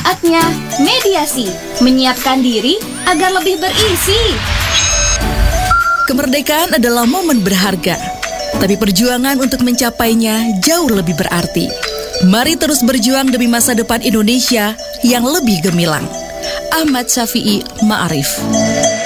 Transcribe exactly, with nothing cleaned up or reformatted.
Saatnya mediasi, menyiapkan diri agar lebih berisi. Kemerdekaan adalah momen berharga, tapi perjuangan untuk mencapainya jauh lebih berarti. Mari terus berjuang demi masa depan Indonesia yang lebih gemilang. Ahmad Syafi'i Ma'arif.